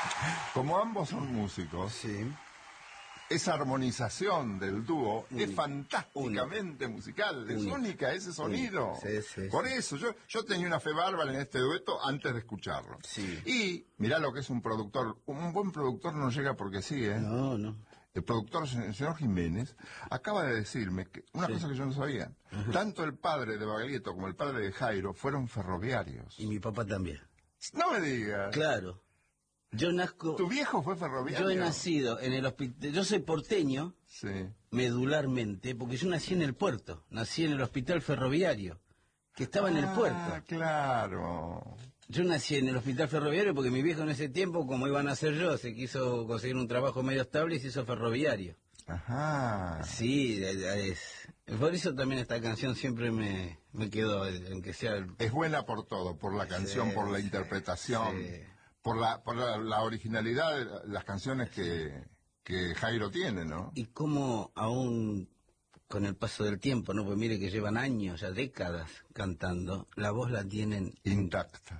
Como ambos son músicos, Sí. esa armonización del dúo es fantásticamente musical, es única ese sonido. Sí, Por eso, yo tenía una fe bárbara en este dueto antes de escucharlo. Sí. Y mirá lo que es un productor. Un buen productor no llega porque sí, ¿eh? No. El productor, el señor Jiménez, acaba de decirme que una cosa que yo no sabía. Tanto el padre de Baglietto como el padre de Jairo fueron ferroviarios. Y mi papá también. No me digas. Claro. Yo nazco... ¿Tu viejo fue ferroviario? Yo he nacido en el hospital... Yo soy porteño, Sí. medularmente, porque yo nací en el puerto. Nací en el hospital ferroviario, que estaba en el puerto. Ah, claro. Yo nací en el hospital ferroviario porque mi viejo en ese tiempo, como iban a hacer yo, se quiso conseguir un trabajo medio estable y se hizo ferroviario. Ajá. Sí, por eso también esta canción siempre me quedó, aunque sea... Es buena por todo, por la canción, por la interpretación, por la originalidad de las canciones que Jairo tiene, ¿no? Y cómo aún con el paso del tiempo, ¿no? Pues mire que llevan años, ya décadas cantando, la voz la tienen Intacta.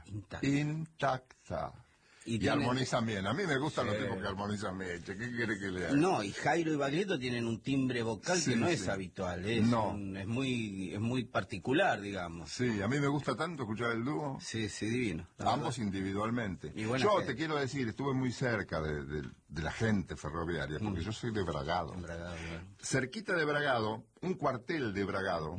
Y armonizan bien. A mí me gustan los tipos que armonizan bien. ¿Qué quiere que le haga? No, y Jairo y Baglietto tienen un timbre vocal que no es habitual, es muy particular, digamos. Sí, a mí me gusta tanto escuchar el dúo. Sí, divino. Ambos individualmente. Yo te quiero decir, estuve muy cerca de la gente ferroviaria, porque yo soy de Bragado. Cerquita de Bragado, un cuartel de Bragado,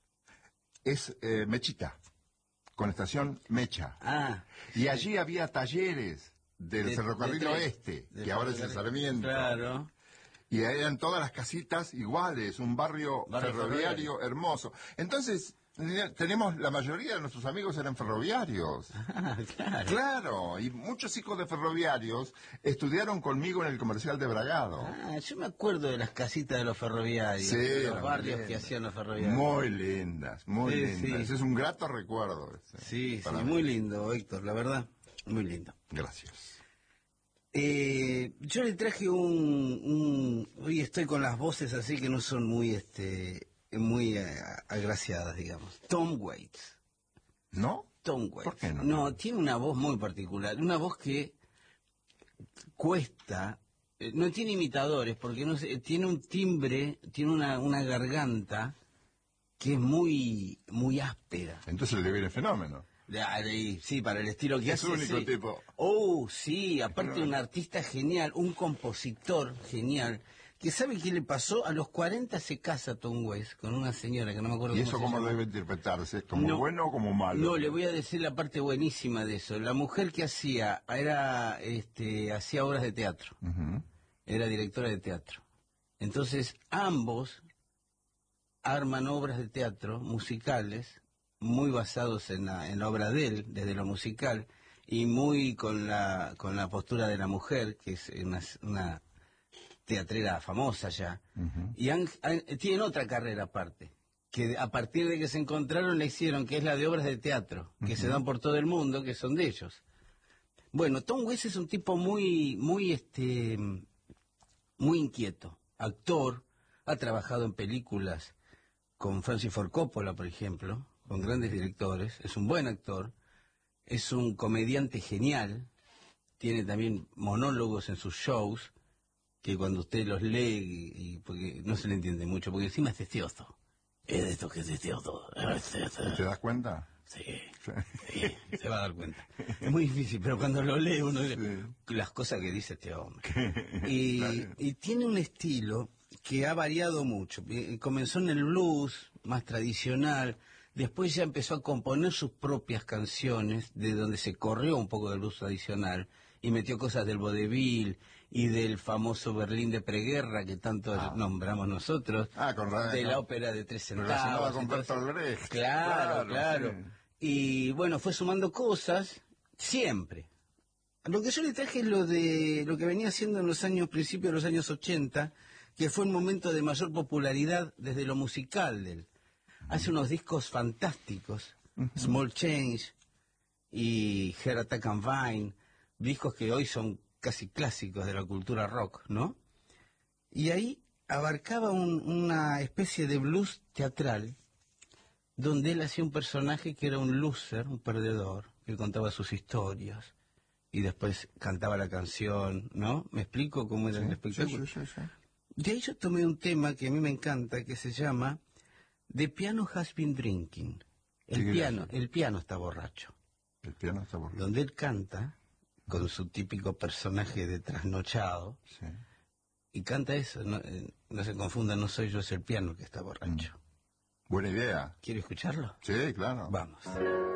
es Mechita, con estación Mecha. Y allí había talleres del ferrocarril oeste, que ahora es el Sarmiento. Claro. Y eran todas las casitas iguales, un barrio ferroviario hermoso. Entonces, tenemos, la mayoría de nuestros amigos eran ferroviarios. Claro, y muchos hijos de ferroviarios estudiaron conmigo en el comercial de Bragado. Yo me acuerdo de las casitas de los ferroviarios, de los barrios que hacían los ferroviarios. Muy lindas, muy lindas. Es un grato recuerdo. Sí, muy lindo, Héctor, la verdad, muy lindo. Gracias. Yo le traje hoy estoy con las voces así que no son muy agraciadas, digamos. Tom Waits. ¿No? Tom Waits. ¿Por qué no? No, tiene una voz muy particular, una voz que cuesta, no tiene imitadores, porque no sé, tiene un timbre, tiene una garganta que es muy áspera. Entonces le viene fenómeno. Sí, para el estilo que hace. Es único tipo. Oh, sí, aparte un artista genial, un compositor genial, que sabe qué le pasó, a los 40 se casa Tom Waits con una señora que no me acuerdo cómo se llama. ¿Y eso cómo debe interpretarse? ¿Como bueno o como malo? No, le voy a decir la parte buenísima de eso. La mujer que hacía obras de teatro. Era directora de teatro. Entonces, ambos arman obras de teatro musicales muy basados en la obra de él, desde lo musical, y muy con la postura de la mujer, que es una teatrera famosa ya, y tienen otra carrera aparte, que a partir de que se encontraron le hicieron, que es la de obras de teatro, que se dan por todo el mundo, que son de ellos. Bueno, Tom Waits es un tipo muy inquieto, actor, ha trabajado en películas con Francis Ford Coppola, por ejemplo, con grandes directores, es un buen actor, es un comediante genial, tiene también monólogos en sus shows, que cuando usted los lee, porque no se le entiende mucho, porque encima es testioso. Es de estos que es testioso. ¿Te das cuenta? Sí, se va a dar cuenta. Es muy difícil, pero cuando lo lee uno las cosas que dice este hombre. Y tiene un estilo que ha variado mucho. Comenzó en el blues, más tradicional, después ya empezó a componer sus propias canciones, de donde se corrió un poco del blues tradicional, y metió cosas del vodevil y del famoso Berlín de preguerra que tanto nombramos nosotros, de la ópera de 3 centavos. Relacionada con Bertolt Brecht. Claro. Sí. Y bueno, fue sumando cosas, siempre. Lo que yo le traje es lo que venía haciendo en los principios de los años 80, que fue un momento de mayor popularidad desde lo musical de él. Hace unos discos fantásticos, Small Change y Heart Attack and Vine, discos que hoy son casi clásicos de la cultura rock, ¿no? Y ahí abarcaba una especie de blues teatral, donde él hacía un personaje que era un loser, un perdedor, que contaba sus historias, y después cantaba la canción, ¿no? ¿Me explico cómo era el espectáculo? Sí. De ahí yo tomé un tema que a mí me encanta, que se llama The Piano Has Been Drinking. El piano está borracho. El piano está borracho. Donde él canta con su típico personaje de trasnochado. Sí. Y canta eso, no se confunda, no soy yo, es el piano que está borracho. Buena idea. ¿Quiere escucharlo? Sí, claro. Vamos.